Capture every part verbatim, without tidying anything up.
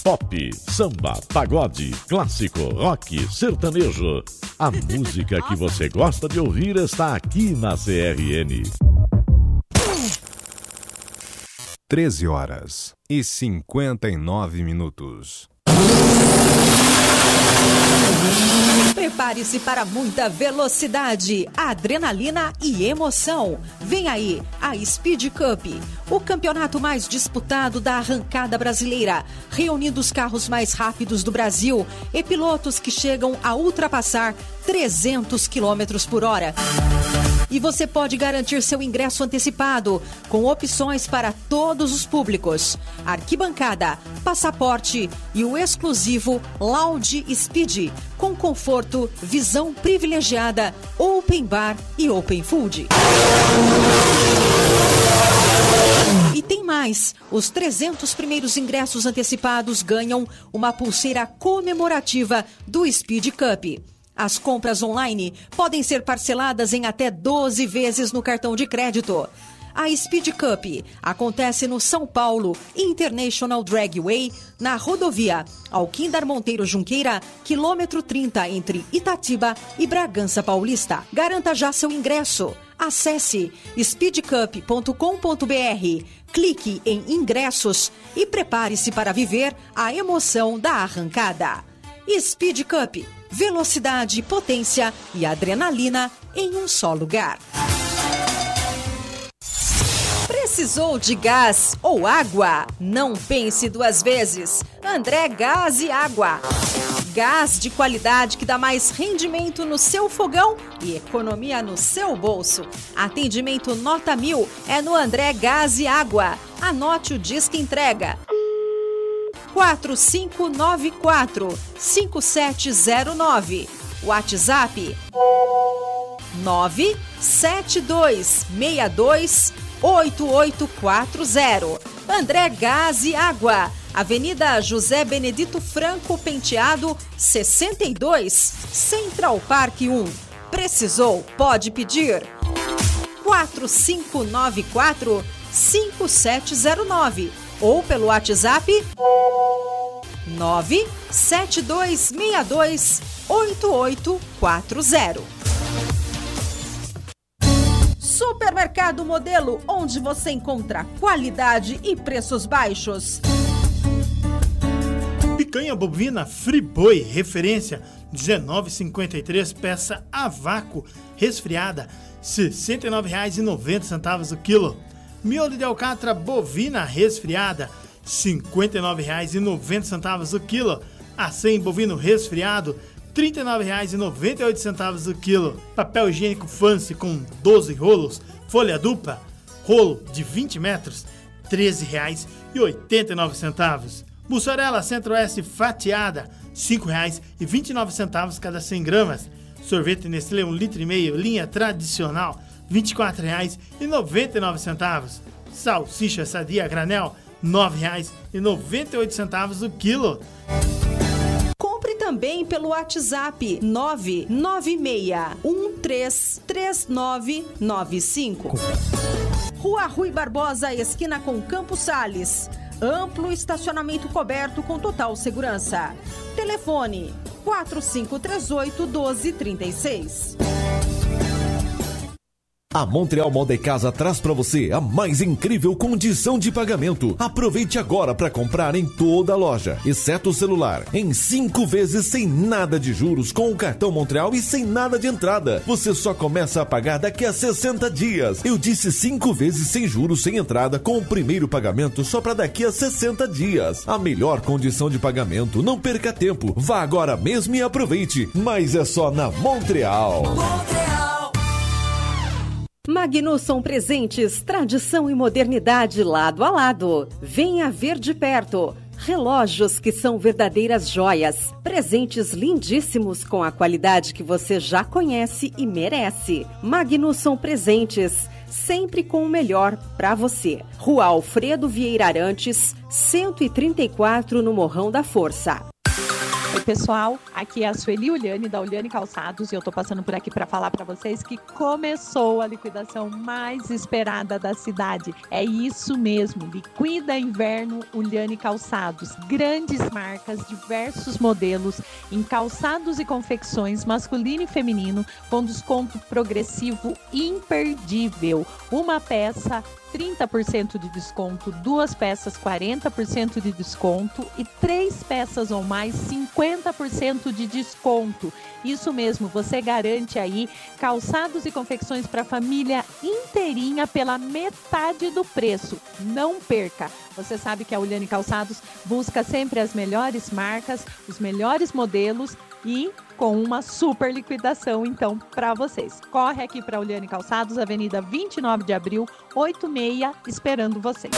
Pop, samba, pagode, clássico, rock, sertanejo. A música que você gosta de ouvir está aqui na C R N. treze horas e cinquenta e nove minutos. Prepare-se para muita velocidade, adrenalina e emoção. Vem aí a Speed Cup, o campeonato mais disputado da arrancada brasileira, reunindo os carros mais rápidos do Brasil e pilotos que chegam a ultrapassar trezentos quilômetros por hora. E você pode garantir seu ingresso antecipado, com opções para todos os públicos: arquibancada, passaporte e o exclusivo Lounge Speed, com conforto, visão privilegiada, open bar e open food. E tem mais: os trezentos primeiros ingressos antecipados ganham uma pulseira comemorativa do Speed Cup. As compras online podem ser parceladas em até doze vezes no cartão de crédito. A Speed Cup acontece no São Paulo International Dragway, na rodovia Alquindar Monteiro Junqueira, quilômetro trinta, entre Itatiba e Bragança Paulista. Garanta já seu ingresso. Acesse speed cup ponto com ponto b r, clique em ingressos e prepare-se para viver a emoção da arrancada. Speed Cup. Velocidade, potência e adrenalina em um só lugar. Precisou de gás ou água? Não pense duas vezes. André Gás e Água. Gás de qualidade que dá mais rendimento no seu fogão e economia no seu bolso. Atendimento nota mil é no André Gás e Água. Anote o disque entrega: quatro cinco nove quatro, cinco sete zero nove. WhatsApp nove sete dois seis dois oito oito quatro zero. André Gás e Água, Avenida José Benedito Franco Penteado, sessenta e dois, Central Park um. Precisou? Pode pedir. quatro cinco nove quatro, cinco sete zero nove ou pelo WhatsApp nove sete dois seis dois oito oito quatro zero. Supermercado Modelo, onde você encontra qualidade e preços baixos. Picanha bovina Friboi, referência, dezenove reais e cinquenta e três, peça a vácuo, resfriada, sessenta e nove reais e noventa centavos o quilo. Miolo de alcatra bovina resfriada, cinquenta e nove reais e noventa centavos o quilo. Acém bovino resfriado, trinta e nove reais e noventa e oito centavos o quilo. Papel higiênico Fancy com doze rolos, folha dupla, rolo de vinte metros, treze reais e oitenta e nove centavos. Mussarela Centro-Oeste fatiada, cinco reais e vinte e nove centavos cada cem gramas. Sorvete Nestlé um litro e meio, linha tradicional, vinte e quatro reais e noventa e nove centavos. Salsicha Sadia granel, nove reais e noventa e oito centavos o quilo. Compre também pelo WhatsApp nove nove seis um três três nove nove cinco. Rua Rui Barbosa, esquina com Campos Sales. Amplo estacionamento coberto com total segurança. Telefone quatro cinco três oito, um dois três seis. A Montreal Moda e Casa traz para você a mais incrível condição de pagamento. Aproveite agora para comprar em toda a loja, exceto o celular, em cinco vezes sem nada de juros com o cartão Montreal e sem nada de entrada. Você só começa a pagar daqui a sessenta dias. Eu disse cinco vezes sem juros, sem entrada, com o primeiro pagamento só para daqui a sessenta dias. A melhor condição de pagamento. Não perca tempo. Vá agora mesmo e aproveite. Mas é só na Montreal. Montreal. Magnusson Presentes, tradição e modernidade lado a lado. Venha ver de perto. Relógios que são verdadeiras joias. Presentes lindíssimos com a qualidade que você já conhece e merece. Magnusson Presentes, sempre com o melhor para você. Rua Alfredo Vieira Arantes, cento e trinta e quatro, no Morrão da Força. Oi, pessoal, aqui é a Sueli Uliane, da Uliane Calçados, e eu tô passando por aqui para falar para vocês que começou a liquidação mais esperada da cidade. É isso mesmo, Liquida Inverno Uliane Calçados. Grandes marcas, diversos modelos em calçados e confecções masculino e feminino, com desconto progressivo imperdível. Uma peça trinta por cento de desconto, duas peças quarenta por cento de desconto e três peças ou mais cinquenta por cento de desconto. Isso mesmo, você garante aí calçados e confecções para a família inteirinha pela metade do preço. Não perca! Você sabe que a Uliane Calçados busca sempre as melhores marcas, os melhores modelos e com uma super liquidação, então, para vocês. Corre aqui para a Uliane Calçados, Avenida vinte e nove de abril, oitenta e seis, esperando vocês.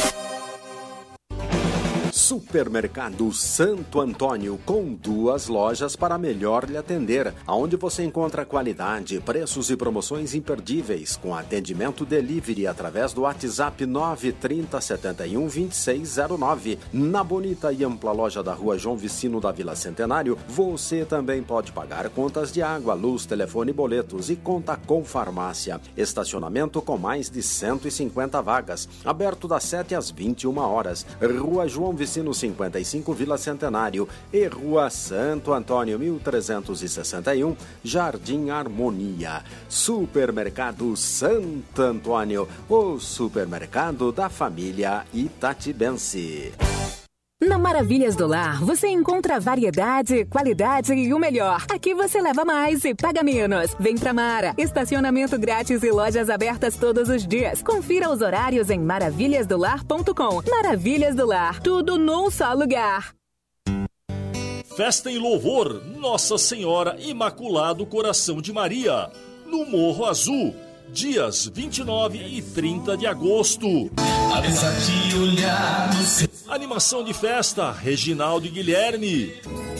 Supermercado Santo Antônio, com duas lojas para melhor lhe atender, onde você encontra qualidade, preços e promoções imperdíveis, com atendimento delivery através do WhatsApp nove trinta, setenta e um, vinte e seis zero nove. Na bonita e ampla loja da Rua João Vicino da Vila Centenário, você também pode pagar contas de água, luz, telefone e boletos e conta com farmácia. Estacionamento com mais de cento e cinquenta vagas, aberto das sete às vinte e uma horas. Rua João Vicino cinquenta e cinco, Vila Centenário, e Rua Santo Antônio mil trezentos e sessenta e um, Jardim Harmonia. Supermercado Santo Antônio, o supermercado da família itatibense. Na Maravilhas do Lar, você encontra variedade, qualidade e o melhor. Aqui você leva mais e paga menos. Vem pra Mara. Estacionamento grátis e lojas abertas todos os dias. Confira os horários em maravilhas do lar ponto com. Maravilhas do Lar, tudo num só lugar. Festa em louvor, Nossa Senhora Imaculado Coração de Maria, no Morro Azul. Dias vinte e nove e trinta de agosto. Animação de festa, Reginaldo e Guilherme.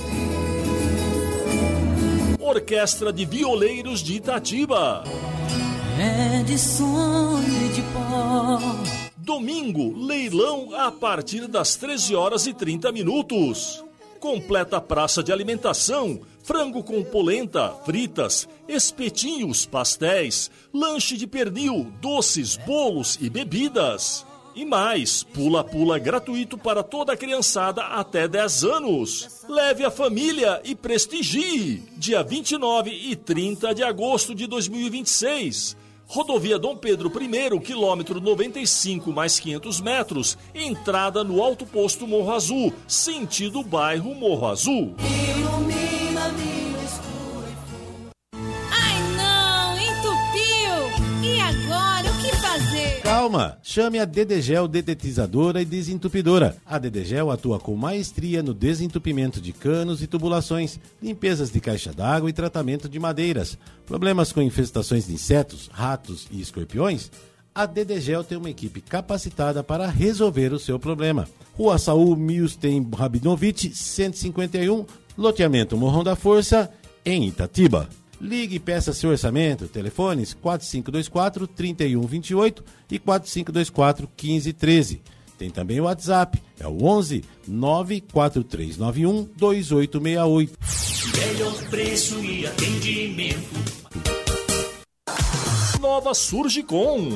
Orquestra de Violeiros de Itatiba. É de sonho e de pó. Domingo, leilão a partir das treze horas e trinta minutos. Completa praça de alimentação, frango com polenta, fritas, espetinhos, pastéis, lanche de pernil, doces, bolos e bebidas. E mais, pula-pula gratuito para toda a criançada até dez anos. Leve a família e prestigie. Dia vinte e nove e trinta de agosto de dois mil e vinte e seis. Rodovia Dom Pedro I, quilômetro noventa e cinco mais quinhentos metros, entrada no Alto Posto Morro Azul, sentido bairro Morro Azul. Ai não, entupiu! E agora, o que fazer? Calma, chame a Dedegel Detetizadora e Desentupidora. A Dedegel atua com maestria no desentupimento de canos e tubulações, limpezas de caixa d'água e tratamento de madeiras. Problemas com infestações de insetos, ratos e escorpiões? A Dedegel tem uma equipe capacitada para resolver o seu problema. Rua Saul Milstein Rabinovich, cento e cinquenta e um, loteamento Morrão da Força, em Itatiba. Ligue e peça seu orçamento. Telefones quatro cinco dois quatro, três um dois oito e quatro cinco dois quatro, um cinco um três. Tem também o WhatsApp, é o onze, nove quatro três nove um, dois oito seis oito. Melhor preço e atendimento. Nova Surgicom.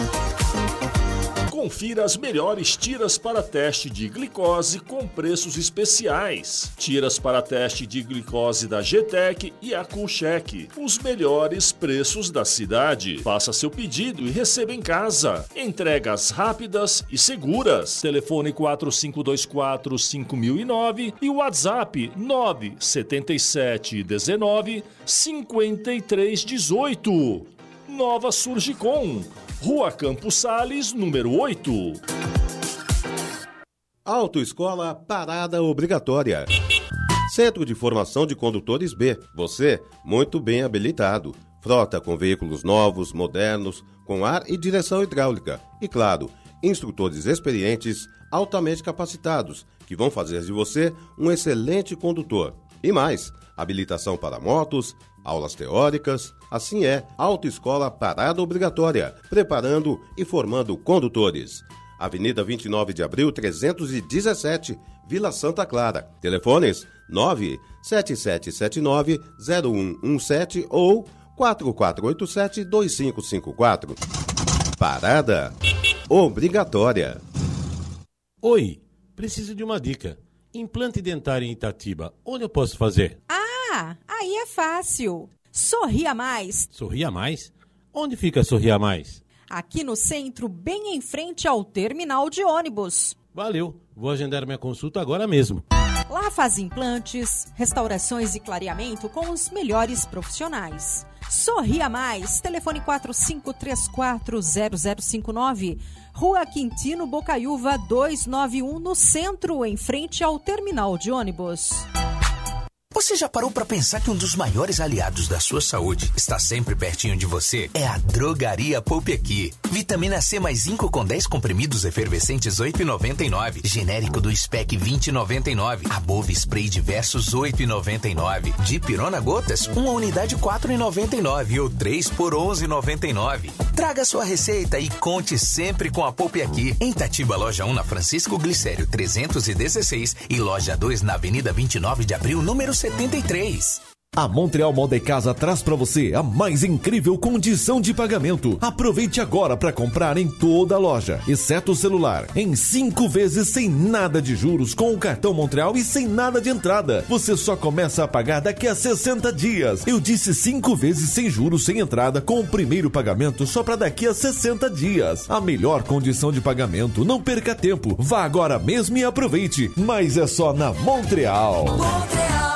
Confira as melhores tiras para teste de glicose com preços especiais. Tiras para teste de glicose da G-Tec e a Coolcheck. Os melhores preços da cidade. Faça seu pedido e receba em casa. Entregas rápidas e seguras. Telefone quatro cinco dois quatro, cinco mil e nove e o WhatsApp nove sete sete um nove, cinco três um oito. Nova Surgicom. Rua Campos Sales, número oito. Autoescola Parada Obrigatória. Centro de Formação de Condutores B. Você, muito bem habilitado. Frota com veículos novos, modernos, com ar e direção hidráulica. E claro, instrutores experientes, altamente capacitados, que vão fazer de você um excelente condutor. E mais, habilitação para motos, aulas teóricas, assim é, Autoescola Parada Obrigatória, preparando e formando condutores. Avenida vinte e nove de abril, trezentos e dezessete, Vila Santa Clara. Telefones nove sete sete sete nove zero um um sete ou quatro quatro oito sete dois cinco cinco quatro. Parada obrigatória. Oi, preciso de uma dica. Implante dentário em Itatiba, onde eu posso fazer? Ah, aí é fácil. Sorria Mais. Sorria Mais? Onde fica Sorria Mais? Aqui no centro, bem em frente ao terminal de ônibus. Valeu, vou agendar minha consulta agora mesmo. Lá faz implantes, restaurações e clareamento com os melhores profissionais. Sorria Mais, telefone quatro cinco três quatro zero zero cinco nove, Rua Quintino Bocaiúva duzentos e noventa e um, no centro, em frente ao terminal de ônibus. Você já parou para pensar que um dos maiores aliados da sua saúde está sempre pertinho de você? É a Drogaria Poupe Aqui. Vitamina C mais zinco com dez comprimidos efervescentes oito reais e noventa e nove. Genérico do Spec vinte reais e noventa e nove. Above Spray Diversos oito reais e noventa e nove. Dipirona Gotas, uma unidade quatro reais e noventa e nove ou três por onze reais e noventa e nove. Traga sua receita e conte sempre com a Poupe Aqui. Em Itatiba, loja um na Francisco Glicério trezentos e dezesseis e loja dois na Avenida vinte e nove de abril, número setenta e três. A Montreal Moda Casa traz para você a mais incrível condição de pagamento. Aproveite agora para comprar em toda a loja, exceto o celular, em cinco vezes sem nada de juros com o cartão Montreal e sem nada de entrada. Você só começa a pagar daqui a sessenta dias. Eu disse cinco vezes sem juros, sem entrada, com o primeiro pagamento só para daqui a sessenta dias. A melhor condição de pagamento. Não perca tempo. Vá agora mesmo e aproveite. Mas é só na Montreal. Montreal.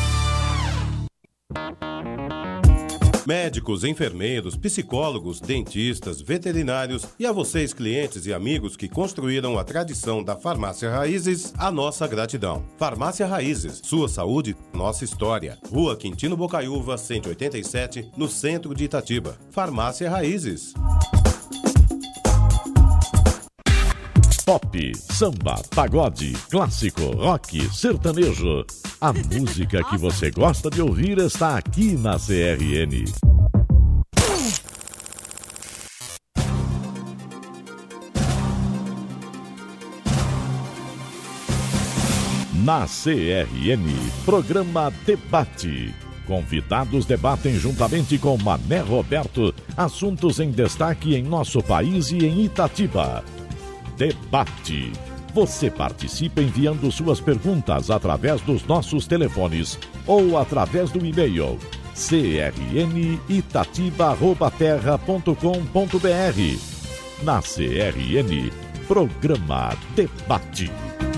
Médicos, enfermeiros, psicólogos, dentistas, veterinários e a vocês, clientes e amigos que construíram a tradição da Farmácia Raízes, a nossa gratidão. Farmácia Raízes, sua saúde, nossa história. Rua Quintino Bocaiúva, cento e oitenta e sete, no centro de Itatiba. Farmácia Raízes. Pop, samba, pagode, clássico, rock, sertanejo. A música que você gosta de ouvir está aqui na C R N. Na C R N, programa Debate. Convidados debatem juntamente com Mané Roberto assuntos em destaque em nosso país e em Itatiba. Debate. Você participa enviando suas perguntas através dos nossos telefones ou através do e-mail c r n itatiba arroba terra ponto com ponto b r. Na C R N, programa Debate.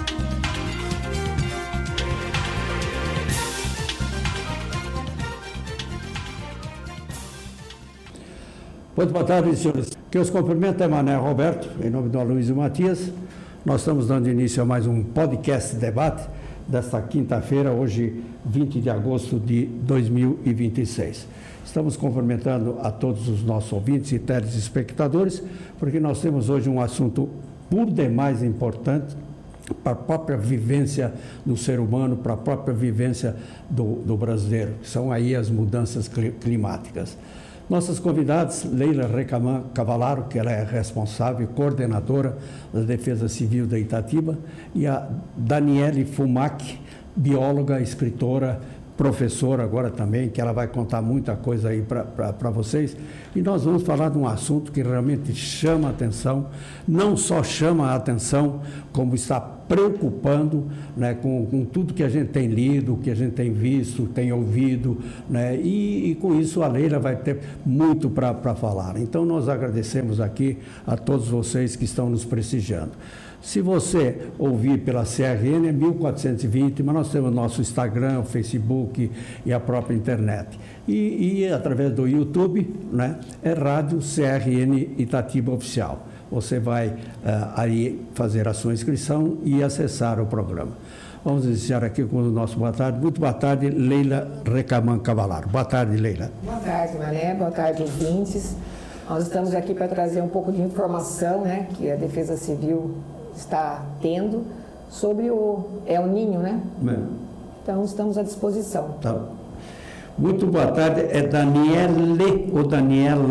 Muito boa tarde, senhores. Que os cumprimento é Mané Roberto, em nome do Aloysio Matias. Nós estamos dando início a mais um podcast debate desta quinta-feira, hoje vinte de agosto de dois mil e vinte e seis. Estamos cumprimentando a todos os nossos ouvintes e telespectadores, porque nós temos hoje um assunto por demais importante para a própria vivência do ser humano, para a própria vivência do, do brasileiro, que são aí as mudanças climáticas. Nossas convidadas, Leila Recamã Cavalaro, que ela é responsável e coordenadora da Defesa Civil da Itatiba, e a Daniele Fumac, bióloga, escritora, professora agora também, que ela vai contar muita coisa aí para vocês. E nós vamos falar de um assunto que realmente chama a atenção, não só chama a atenção, como está preocupando, né, com, com tudo que a gente tem lido, que a gente tem visto, tem ouvido, né, e, e com isso a Leila vai ter muito para falar. Então nós agradecemos aqui a todos vocês que estão nos prestigiando. Se você ouvir pela C R N é mil quatrocentos e vinte, mas nós temos nosso Instagram, o Facebook e a própria internet. E, e através do YouTube, né, é Rádio C R N Itatiba Oficial. Você vai uh, aí fazer a sua inscrição e acessar o programa. Vamos iniciar aqui com o nosso boa tarde. Muito boa tarde, Leila Recamã Cavalaro. Boa tarde, Leila. Boa tarde, Mané. Boa tarde, ouvintes. Nós estamos aqui para trazer um pouco de informação, né, que a Defesa Civil está tendo sobre o El Ninho, né? É. Então, estamos à disposição. Tá. Muito boa tarde. É Daniele ou Daniela?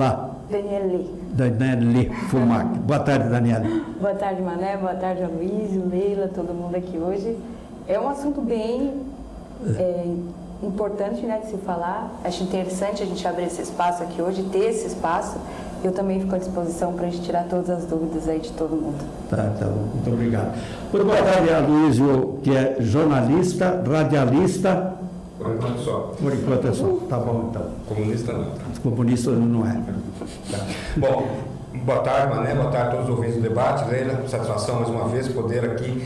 Daniele. Daniele Fumac. Boa tarde, Daniele. Boa tarde, Mané. Boa tarde, Aloysio, Leila, todo mundo aqui hoje. É um assunto bem é, importante, né, de se falar. Acho interessante a gente abrir esse espaço aqui hoje, ter esse espaço. Eu também fico à disposição para a gente tirar todas as dúvidas aí de todo mundo. Tá, tá bom. Muito obrigado. Muito boa tarde, Aloysio, que é jornalista, radialista. Por enquanto só. Por enquanto é só. Tá bom, então. Comunista não. Comunista não é. Tá. Bom, boa tarde, Mané. Boa tarde a todos os ouvintes do debate. Leila, satisfação mais uma vez poder aqui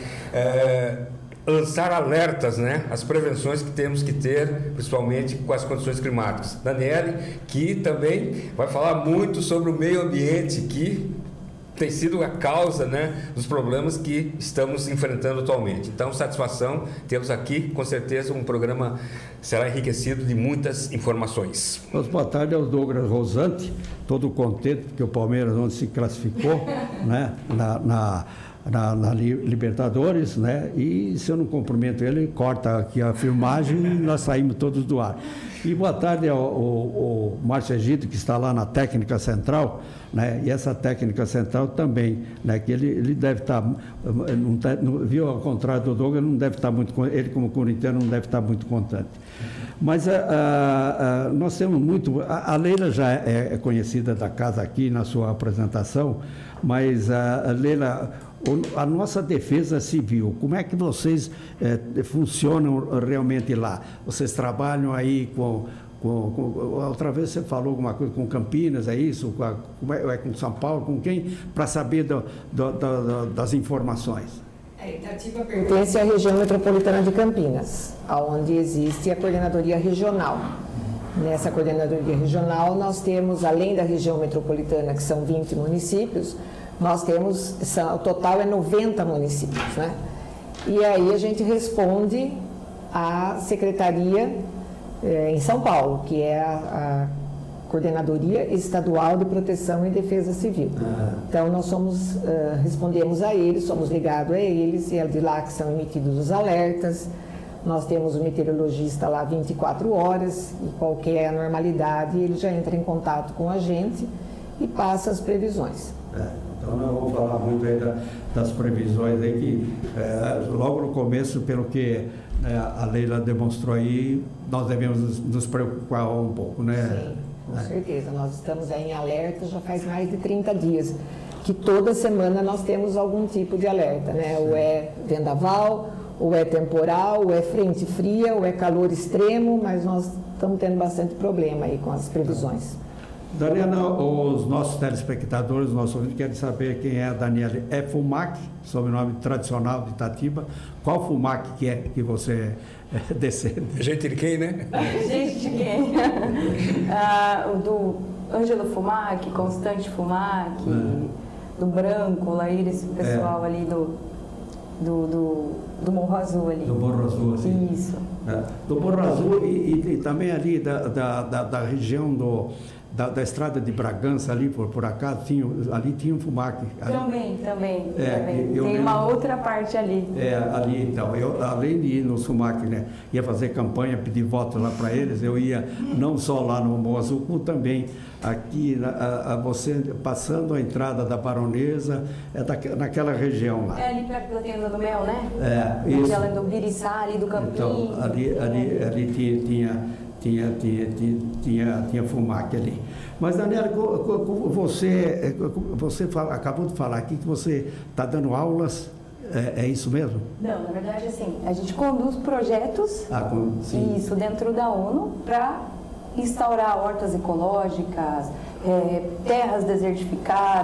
é, lançar alertas, né? As prevenções que temos que ter, principalmente com as condições climáticas. Daniele, que também vai falar muito sobre o meio ambiente, que tem sido a causa, né, dos problemas que estamos enfrentando atualmente. Então, satisfação, temos aqui, com certeza, um programa será enriquecido de muitas informações. Mas boa tarde ao Douglas Rosante, todo contente porque o Palmeiras ontem se classificou, né, na, na, na, na Libertadores, né, e se eu não cumprimento ele, corta aqui a filmagem e nós saímos todos do ar. E boa tarde ao, ao, ao Márcio Egito, que está lá na técnica central, né? E essa técnica central também, né? Que ele, ele deve estar, não tá, não, viu, ao contrário do Douglas, não deve estar muito, ele como corintiano não deve estar muito contente. Mas a, a, a, nós temos muito, a, a Leila já é, é conhecida da casa aqui na sua apresentação, mas a, a Leila, a nossa defesa civil, como é que vocês é, funcionam realmente lá? Vocês trabalham aí com, com, com... Outra vez você falou alguma coisa com Campinas, é isso? Com, a, com, é com São Paulo, com quem? Para saber do, do, do, das informações. A Itatiba pertence à região metropolitana de Campinas, onde existe a coordenadoria regional. Nessa coordenadoria regional nós temos, além da região metropolitana, que são vinte municípios, nós temos, o total é noventa municípios, né? E aí a gente responde à Secretaria eh, em São Paulo, que é a, a Coordenadoria Estadual de Proteção e Defesa Civil. Ah. Então nós somos, uh, respondemos a eles, somos ligados a eles, e é de lá que são emitidos os alertas. Nós temos o meteorologista lá vinte e quatro horas, e qualquer anormalidade ele já entra em contato com a gente e passa as previsões. É. Então, não vou falar muito aí da, das previsões aí, que é, logo no começo, pelo que é, a Leila demonstrou aí, nós devemos nos, nos preocupar um pouco, né? Sim, com é. certeza. Nós estamos aí em alerta já faz mais de trinta dias, que toda semana nós temos algum tipo de alerta, né? Ou é vendaval, ou é temporal, ou é frente fria, ou é calor extremo, mas nós estamos tendo bastante problema aí com as previsões. Daniela, os nossos telespectadores, os nossos ouvintes querem saber quem é a Daniela é Fumac, sobrenome tradicional de Itatiba. Qual Fumac que é que você é, descende? Gente de quem, né? Gente de quem? ah, o do Ângelo Fumac, Constante Fumac, é. do Branco, Laíra, esse pessoal é. ali do, do, do, do Morro Azul ali. Do Morro Azul, assim. Isso. É. Do Morro Azul e, e, e também ali da, da, da, da região do... Da, da estrada de Bragança ali, por, por acaso, tinha, ali tinha um Fumac. Ali. Também, também. É, também. Eu Tem lembro, uma outra parte ali. É, ali então. Eu, além de ir no Fumac, né, ia fazer campanha, pedir voto lá para eles, eu ia não só lá no Morro Azul, como também aqui, a, a você passando a entrada da Baronesa, é da, naquela região lá. É ali perto da Tenda do Mel, né? É, isso. Aquela do Biriçá, ali do Campinho. Então, ali, ali, ali tinha... tinha Tinha, tinha, tinha, tinha, tinha Fumac ali. Mas, Daniela, você, você fala, acabou de falar aqui que você está dando aulas, é, é isso mesmo? Não, na verdade, assim, a gente conduz projetos, ah, com, sim. isso, dentro da ONU, para instaurar hortas ecológicas, é, terras desertificadas,